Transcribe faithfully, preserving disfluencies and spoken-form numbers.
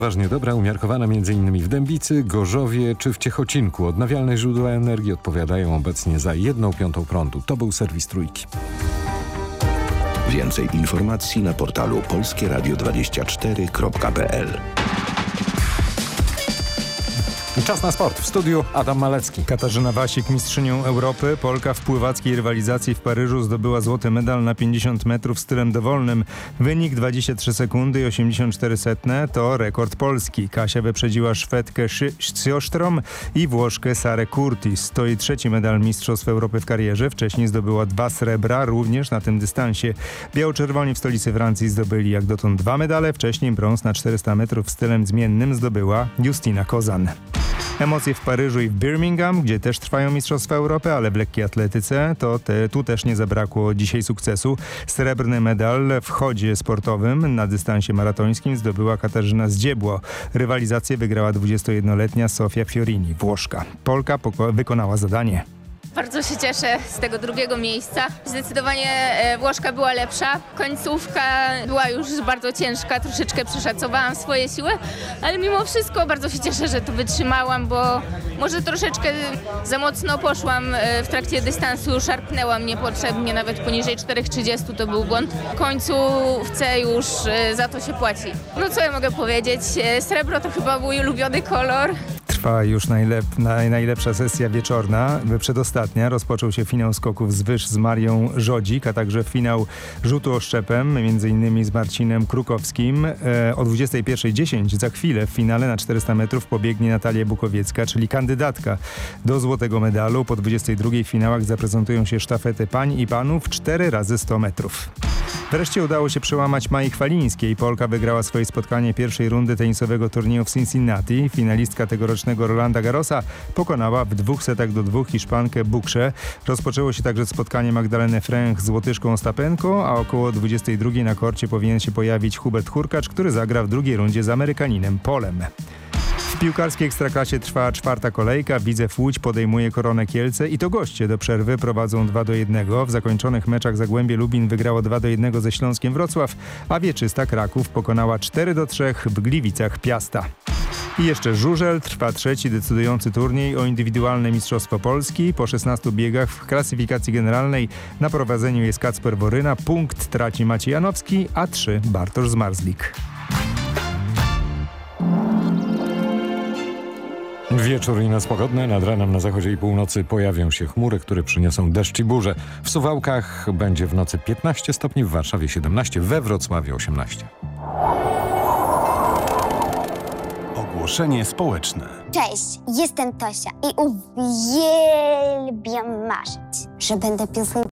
Ważnie dobra, umiarkowana m.in. w Dębicy, Gorzowie czy w Ciechocinku. Odnawialne źródła energii odpowiadają obecnie za jedną piątą prądu. To był serwis Trójki. Więcej informacji na portalu polskie radio dwadzieścia cztery kropka p l. Czas na sport. W studiu Adam Malecki. Katarzyna Wasik, mistrzynią Europy. Polka w pływackiej rywalizacji w Paryżu zdobyła złoty medal na pięćdziesiąt metrów stylem dowolnym. Wynik dwadzieścia trzy sekundy i osiemdziesiąt cztery setne to rekord Polski. Kasia wyprzedziła Szwedkę Sjöström i Włoszkę Sarę Curtis. To jej trzeci medal Mistrzostw Europy w karierze. Wcześniej zdobyła dwa srebra, również na tym dystansie. Biało-czerwoni w stolicy Francji zdobyli jak dotąd dwa medale. Wcześniej brąz na czterysta metrów stylem zmiennym zdobyła Justyna Kozan. Emocje w Paryżu i w Birmingham, gdzie też trwają Mistrzostwa Europy, ale w lekkiej atletyce to te, tu też nie zabrakło dzisiaj sukcesu. Srebrny medal w chodzie sportowym na dystansie maratońskim zdobyła Katarzyna Zdziebło. Rywalizację wygrała dwudziestojednoletnia Sofia Fiorini, Włoszka. Polka poko- wykonała zadanie. Bardzo się cieszę z tego drugiego miejsca. Zdecydowanie e, Włoszka była lepsza. Końcówka była już bardzo ciężka, troszeczkę przeszacowałam swoje siły, ale mimo wszystko bardzo się cieszę, że to wytrzymałam, bo może troszeczkę za mocno poszłam e, w trakcie dystansu, szarpnęła mnie potrzebnie, nawet poniżej cztery trzydzieści to był błąd. W końcówce już e, za to się płaci. No co ja mogę powiedzieć, e, srebro to chyba mój ulubiony kolor. Trwa już najlep- naj- najlepsza sesja wieczorna. Przedostatnia rozpoczął się finał skoków z wyż z Marią Żodzik, a także finał rzutu oszczepem, między innymi z Marcinem Krukowskim. E, o dwudziestej pierwszej dziesięć za chwilę w finale na czterysta metrów pobiegnie Natalia Bukowiecka, czyli kandydatka do złotego medalu. Po dwudziestej drugiej w finałach zaprezentują się sztafety pań i panów cztery razy sto metrów. Wreszcie udało się przełamać Mai Chwalińskiej. Polka wygrała swoje spotkanie pierwszej rundy tenisowego turnieju w Cincinnati. Finalistka tegorocznego Rolanda Garrosa pokonała w dwóch setach do dwóch Hiszpankę Bukrze. Rozpoczęło się także spotkanie Magdaleny Fręch z Łotyszką Ostapenko, a około dwudziestej drugiej na korcie powinien się pojawić Hubert Hurkacz, który zagra w drugiej rundzie z Amerykaninem Polem. W piłkarskiej Ekstraklasie trwa czwarta kolejka. Widzew Łódź podejmuje Koronę Kielce i to goście do przerwy prowadzą dwa do jednego. W zakończonych meczach Zagłębie Lubin wygrało dwa do jednego ze Śląskiem Wrocław, a Wieczysta Kraków pokonała cztery do trzech w Gliwicach Piasta. I jeszcze żużel. Trwa trzeci decydujący turniej o indywidualne Mistrzostwo Polski. Po szesnastu biegach w klasyfikacji generalnej na prowadzeniu jest Kacper Boryna. Punkt traci Maciej Janowski, a trzy Bartosz Zmarzlik. Wieczór i noc pogodne. Nad ranem na zachodzie i północy pojawią się chmury, które przyniosą deszcz i burze. W Suwałkach będzie w nocy piętnaście stopni, w Warszawie siedemnaście, we Wrocławiu osiemnaście. Ogłoszenie społeczne. Cześć, jestem Tosia i uwielbiam marzyć, że będę piosenkarzem.